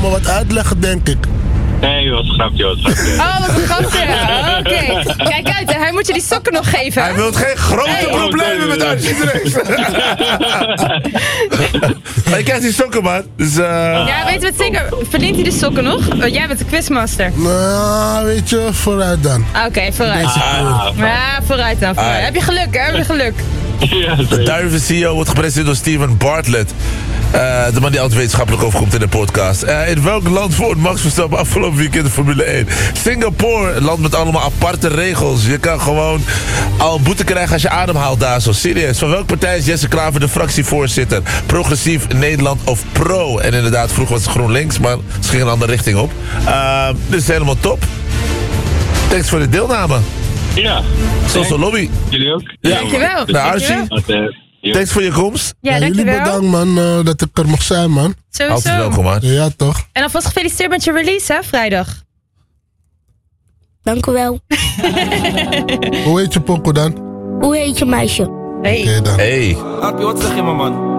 me wat uitleggen, denk ik. Nee, wat een grapje. Oh, wat een grapje. Oké. Kijk uit, hè. Hij moet je die sokken nog geven. Hij wil geen grote problemen met Archie Drees. Maar je krijgt die sokken, man. Dus, Ja, weet je wat zeker? Verdient hij de sokken nog? Want jij bent de quizmaster. Nou, weet je, vooruit dan. Oké, vooruit. Ja, vooruit dan. Heb je geluk, hè? Heb je geluk. Ja, de Duiven-CEO wordt gepresenteerd door Steven Bartlett. De man die altijd wetenschappelijk overkomt in de podcast. In welk land woont Max Verstappen afgelopen weekend de Formule 1? Singapore, een land met allemaal aparte regels. Je kan gewoon al boete krijgen als je ademhaalt daar zo. Serieus. Van welke partij is Jesse Klaver de fractievoorzitter? Progressief Nederland of Pro? En inderdaad, vroeger was het GroenLinks, maar ze gingen een andere richting op. Dit is helemaal top. Thanks voor de deelname. Ja. Social lobby. Jullie ook? Ja. Dankjewel. Nou, Archie, thanks voor je komst. Ja, jullie dankjewel. bedankt, man, dat ik er mag zijn, man. Altijd welkom, Sowieso. man. Ja, toch? En alvast gefeliciteerd met je release, hè? Vrijdag. Dank u wel. Hoe heet je poko dan? Hoe heet je meisje? Hey. Oké dan. Hey. Arpie, wat zeg je, man?